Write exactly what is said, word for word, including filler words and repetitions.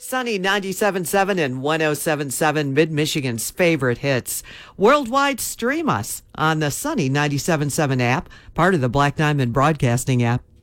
Sunny ninety-seven point seven and one oh seven point seven, Mid-Michigan's favorite hits. Worldwide, stream us on the Sunny ninety-seven point seven app, part of the Black Diamond Broadcasting app.